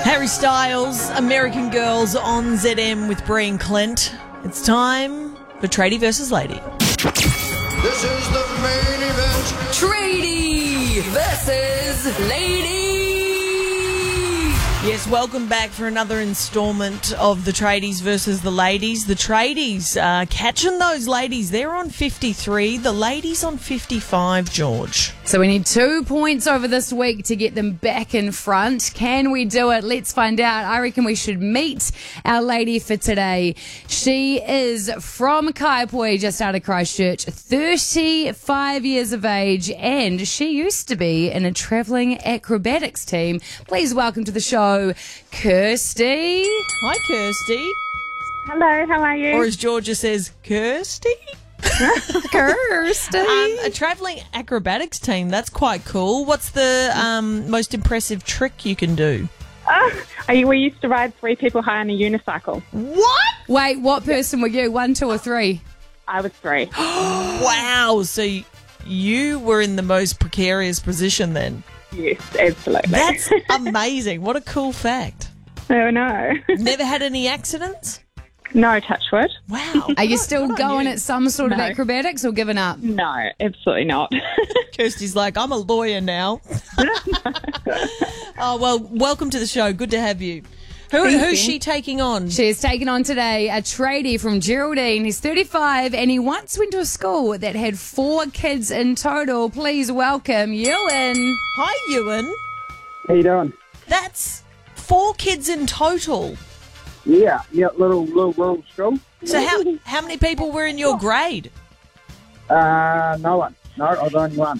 Harry Styles, American Girls on ZM with Brie and Clint. It's time for Tradie versus Lady. This is the main event. Tradie versus Lady. Yes, welcome back for another instalment of the Tradies versus the Ladies. The Tradies catching those ladies. They're on 53. The ladies on 55, George. So we need 2 points over this week to get them back in front. Can we do it? Let's find out. I reckon we should meet our lady for today. She is from Kaiapoi, just out of Christchurch, 35 years of age, and she used to be in a travelling acrobatics team. Please welcome to the show, Kirsty. Hi, Kirsty. Hello, how are you? Or as Georgia says, Kirsty. Kirsty. A travelling acrobatics team. That's quite cool. What's the most impressive trick you can do? We used to ride 3 people high on a unicycle. What? Wait, what person were you? 1, 2 or 3? I was 3. Wow. So you were in the most precarious position then. Yes, absolutely. That's amazing. What a cool fact. Oh, no. Never had any accidents? No, touch wood. Wow. Are you still going you. at some sort of No. acrobatics or given up? No, absolutely not. Kirsty's like, I'm a lawyer now. Oh, well, welcome to the show. Good to have you. Who's she taking on? She is taking on today a tradie from Geraldine. He's 35 and he once went to a school that had 4 kids in total. Please welcome Ewan. Hi, Ewan. How you doing? That's 4 kids in total. Yeah, little school. So how many people were in your grade? No one. No, I was only one.